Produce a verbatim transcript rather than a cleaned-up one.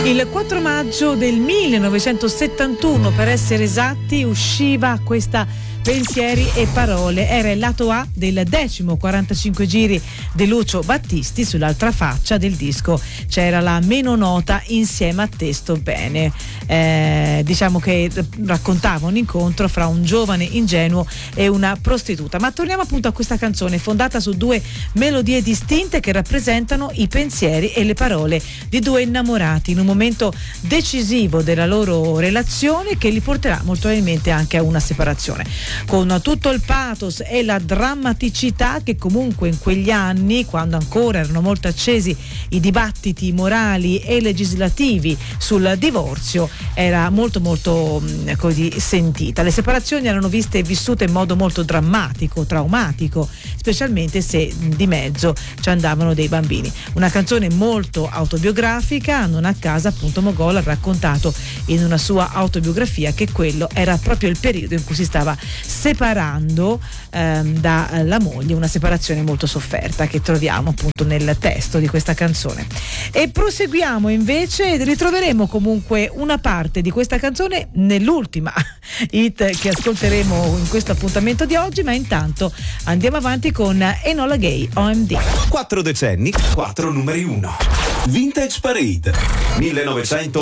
Il quattro maggio del millenovecentosettantuno, per essere esatti, usciva questa Pensieri e parole. Era il lato A del decimo quarantacinque giri di Lucio Battisti. Sull'altra faccia del disco c'era la meno nota Insieme a te sto bene. Eh, diciamo che raccontava un incontro fra un giovane ingenuo e una prostituta. Ma torniamo appunto a questa canzone, fondata su due melodie distinte che rappresentano i pensieri e le parole di due innamorati in un momento decisivo della loro relazione, che li porterà molto probabilmente anche a una separazione. Con tutto il pathos e la drammaticità che comunque in quegli anni, quando ancora erano molto accesi i dibattiti morali e legislativi sul divorzio, era molto molto così sentita. Le separazioni erano viste e vissute in modo molto drammatico, traumatico, specialmente se di mezzo ci andavano dei bambini. Una canzone molto autobiografica. Non a caso appunto Mogol ha raccontato in una sua autobiografia che quello era proprio il periodo in cui si stava separando ehm, dalla moglie, una separazione molto sofferta che troviamo appunto nel testo di questa canzone. E proseguiamo invece, ritroveremo comunque una parte di questa canzone nell'ultima hit che ascolteremo in questo appuntamento di oggi, ma intanto andiamo avanti con Enola Gay, O M D. Quattro decenni, quattro numeri uno. Vintage Parade millenovecento